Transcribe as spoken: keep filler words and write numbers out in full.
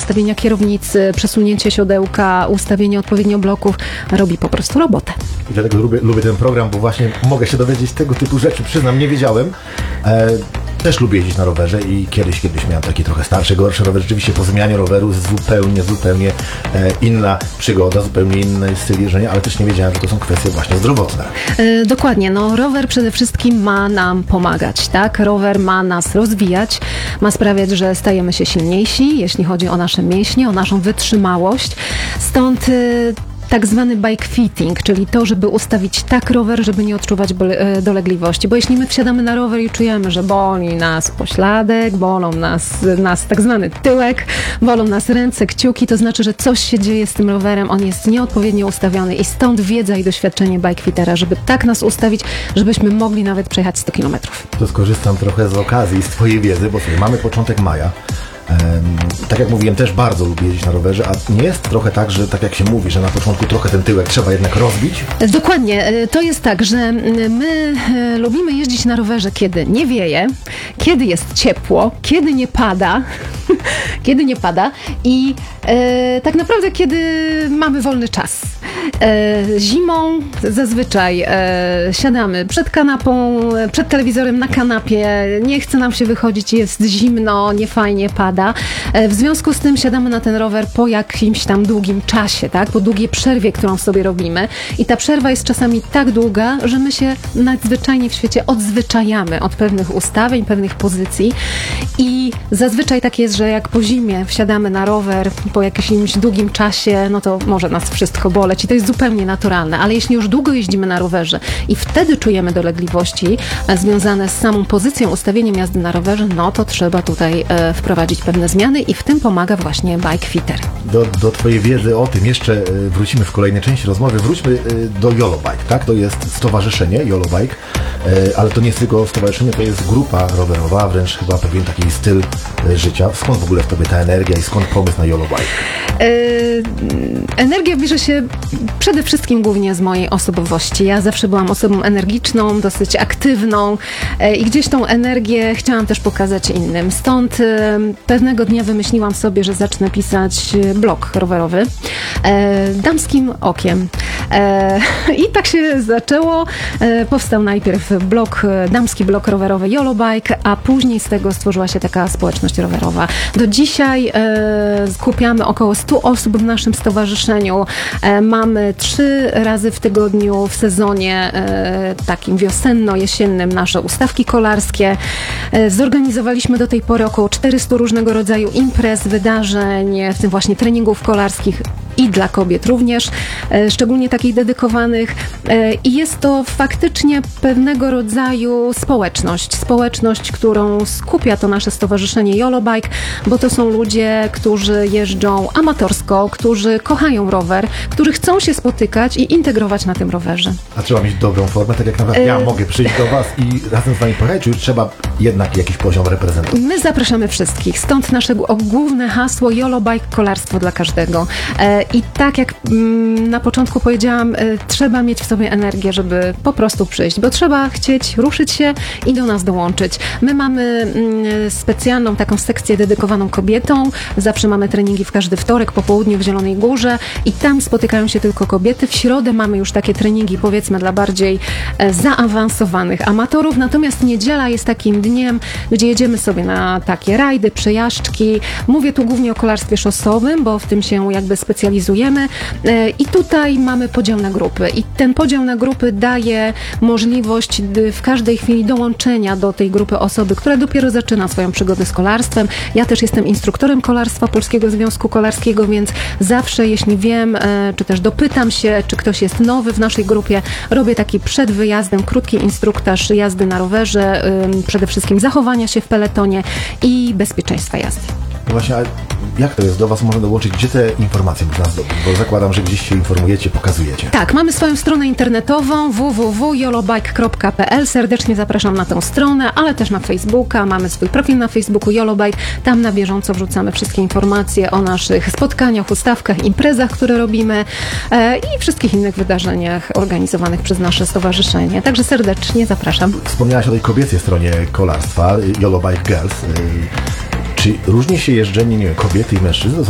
ustawienia kierownicy, przesunięcie siodełka, ustawienie odpowiednio bloków, robi po prostu robotę. I dlatego lubię, lubię ten program, bo właśnie mogę się dowiedzieć tego typu rzeczy. Przyznam, nie wiedziałem. E, też lubię jeździć na rowerze i kiedyś, kiedyś miałem taki trochę starszy, gorszy rower. Rzeczywiście po zmianie roweru zupełnie, zupełnie e, inna przygoda, zupełnie inny styl jeżdżenia, ale też nie wiedziałem, że to są kwestie właśnie zdrowotne. E, dokładnie. No, rower przede wszystkim ma nam pomagać, tak? Rower ma nas rozwijać, ma sprawiać, że stajemy się silniejsi, jeśli chodzi o nasze mięśnie, o naszą wytrzymałość. Stąd e, tak zwany bike fitting, czyli to, żeby ustawić tak rower, żeby nie odczuwać bole- dolegliwości. Bo jeśli my wsiadamy na rower i czujemy, że boli nas pośladek, bolą nas, nas tak zwany tyłek, bolą nas ręce, kciuki, to znaczy, że coś się dzieje z tym rowerem, on jest nieodpowiednio ustawiony i stąd wiedza i doświadczenie bikefittera, żeby tak nas ustawić, żebyśmy mogli nawet przejechać sto kilometrów. To skorzystam trochę z okazji, z twojej wiedzy, bo sobie mamy początek maja. Um, tak jak mówiłem, też bardzo lubię jeździć na rowerze, a nie jest trochę tak, że tak jak się mówi, że na początku trochę ten tyłek trzeba jednak rozbić? Dokładnie. To jest tak, że my lubimy jeździć na rowerze, kiedy nie wieje, kiedy jest ciepło, kiedy nie pada, kiedy nie pada i e, tak naprawdę kiedy mamy wolny czas. E, zimą zazwyczaj e, siadamy przed kanapą, przed telewizorem na kanapie, nie chce nam się wychodzić, jest zimno, niefajnie pada. E, w związku z tym siadamy na ten rower po jakimś tam długim czasie, tak? Po długiej przerwie, którą sobie robimy i ta przerwa jest czasami tak długa, że my się nadzwyczajnie w świecie odzwyczajamy od pewnych ustawień, pewnych pozycji i zazwyczaj tak jest, że jak po zimie wsiadamy na rower po jakimś długim czasie, no to może nas wszystko boleć i to jest zupełnie naturalne, ale jeśli już długo jeździmy na rowerze i wtedy czujemy dolegliwości e, związane z samą pozycją, ustawieniem jazdy na rowerze, no to trzeba tutaj e, wprowadzić pewne zmiany i w tym pomaga właśnie bikefitter. Do, do twojej wiedzy o tym jeszcze e, wrócimy w kolejnej części rozmowy. Wróćmy e, do YOLOBike, tak? To jest stowarzyszenie YOLOBike, e, ale to nie jest tylko stowarzyszenie, to jest grupa rowerowa, wręcz chyba pewien taki styl e, życia. Skąd w ogóle w tobie ta energia i skąd pomysł na YOLOBike? E, energia bierze się przede wszystkim głównie z mojej osobowości. Ja zawsze byłam osobą energiczną, dosyć aktywną e, i gdzieś tą energię chciałam też pokazać innym. Stąd e, pewnego dnia wymyśliłam sobie, że zacznę pisać blog rowerowy e, damskim okiem. E, I tak się zaczęło. E, powstał najpierw blog, damski blog rowerowy YOLOBike, a później z tego stworzyła się taka społeczność rowerowa. Do dzisiaj e, skupiamy około stu osób w naszym stowarzyszeniu. E, mamy trzy razy w tygodniu w sezonie e, takim wiosenno-jesiennym nasze ustawki kolarskie. E, zorganizowaliśmy do tej pory około czterystu różnego rodzaju imprez, wydarzeń, w tym właśnie treningów kolarskich i dla kobiet również, e, szczególnie takich dedykowanych e, i jest to faktycznie pewnego rodzaju społeczność, społeczność, którą skupia to nasze stowarzyszenie YOLOBike, bo to są ludzie, którzy jeżdżą amatorsko, którzy kochają rower, którzy chcą się spotykać i integrować na tym rowerze. A trzeba mieć dobrą formę, tak jak nawet e... ja mogę przyjść do was i razem z wami pojechać, czy już trzeba jednak jakiś poziom reprezentować? My zapraszamy wszystkich, stąd nasze główne hasło YOLOBike, kolarstwo dla każdego. E, I tak jak mm, na początku powiedziałam, y, trzeba mieć w sobie energię, żeby po prostu przyjść, bo trzeba chcieć ruszyć się i do nas dołączyć. My mamy y, specjalną taką sekcję dedykowaną kobietom. Zawsze mamy treningi w każdy wtorek po południu w Zielonej Górze i tam spotykają się tylko kobiety. W środę mamy już takie treningi, powiedzmy, dla bardziej y, zaawansowanych amatorów. Natomiast niedziela jest takim dniem, gdzie jedziemy sobie na takie rajdy, przejażdżki. Mówię tu głównie o kolarstwie szosowym, bo w tym się jakby specjalizujemy. I tutaj mamy podział na grupy i ten podział na grupy daje możliwość w każdej chwili dołączenia do tej grupy osoby, która dopiero zaczyna swoją przygodę z kolarstwem. Ja też jestem instruktorem kolarstwa Polskiego Związku Kolarskiego, więc zawsze, jeśli wiem, czy też dopytam się, czy ktoś jest nowy w naszej grupie, robię taki przed wyjazdem krótki instruktaż jazdy na rowerze, przede wszystkim zachowania się w peletonie i bezpieczeństwa jazdy. Właśnie, ale jak to jest? Do was można dołączyć? Gdzie te informacje można zdobyć? Bo zakładam, że gdzieś się informujecie, pokazujecie. Tak, mamy swoją stronę internetową w w w kropka yolobike kropka p l. Serdecznie zapraszam na tę stronę, ale też na Facebooka. Mamy swój profil na Facebooku YOLOBike. Tam na bieżąco wrzucamy wszystkie informacje o naszych spotkaniach, ustawkach, imprezach, które robimy e, i wszystkich innych wydarzeniach organizowanych przez nasze stowarzyszenie. Także serdecznie zapraszam. Wspomniałaś o tej kobiecej stronie kolarstwa, YOLOBike Girls. Czy różni się jeżdżenie, nie wiem, kobiety i mężczyzn?